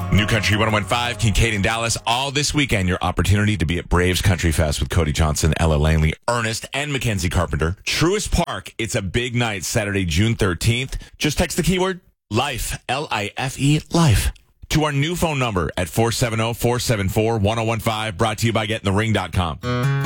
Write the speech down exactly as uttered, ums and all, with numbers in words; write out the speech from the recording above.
New Country one oh one five, Kincaid and Dallas. All this weekend, your opportunity to be at Braves Country Fest with Cody Johnson, Ella Langley, Ernest, and Mackenzie Carpenter. Truist Park, it's a big night, Saturday, June thirteenth. Just text the keyword LIFE, L I F E, LIFE, to our new phone number at four seven zero, four seven four, one zero one five, brought to you by getting the ring dot com.